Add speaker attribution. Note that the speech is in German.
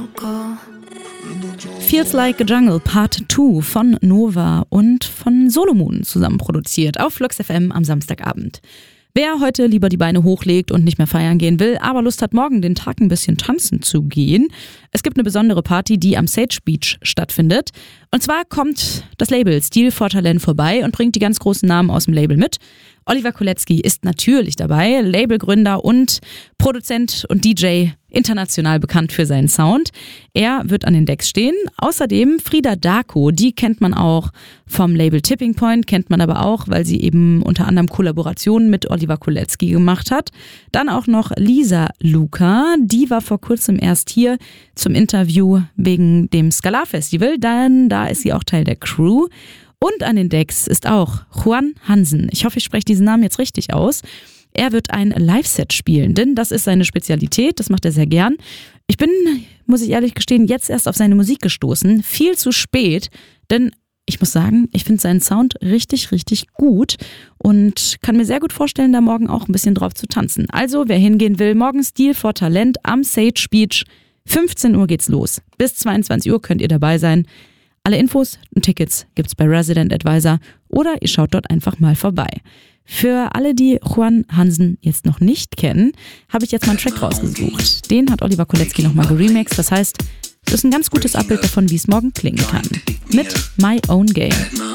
Speaker 1: Feels Like a Jungle Part 2 von Nova und von Solomon zusammen produziert auf Flux FM am Samstagabend. Wer heute lieber die Beine hochlegt und nicht mehr feiern gehen will, aber Lust hat, morgen den Tag ein bisschen tanzen zu gehen. Es gibt eine besondere Party, die am Sage Beach stattfindet. Und zwar kommt das Label Stil for Talent vorbei und bringt die ganz großen Namen aus dem Label mit. Oliver Kolecki ist natürlich dabei, Labelgründer und Produzent und DJ, international bekannt für seinen Sound. Er wird an den Decks stehen. Außerdem Frida Darko, die kennt man auch vom Label Tipping Point, kennt man aber auch, weil sie eben unter anderem Kollaborationen mit Oliver Kolecki gemacht hat. Dann auch noch Lisa Luca, die war vor kurzem erst hier zum Interview wegen dem Skalar Festival, dann da ist sie auch Teil der Crew. Und an den Decks ist auch Juan Hansen. Ich hoffe, ich spreche diesen Namen jetzt richtig aus. Er wird ein Live-Set spielen, denn das ist seine Spezialität, das macht er sehr gern. Ich bin, muss ich ehrlich gestehen, jetzt erst auf seine Musik gestoßen. Viel zu spät, denn ich muss sagen, ich finde seinen Sound richtig, richtig gut und kann mir sehr gut vorstellen, da morgen auch ein bisschen drauf zu tanzen. Also, wer hingehen will, morgen Stil for Talent am Sage Beach. 15 Uhr geht's los. Bis 22 Uhr könnt ihr dabei sein. Alle Infos und Tickets gibt's bei Resident Advisor oder ihr schaut dort einfach mal vorbei. Für alle, die Juan Hansen jetzt noch nicht kennen, habe ich jetzt mal einen Track rausgesucht. Den hat Oliver Kolecki nochmal geremixed. Das heißt, es ist ein ganz gutes Abbild davon, wie es morgen klingen kann. Mit My Own Game.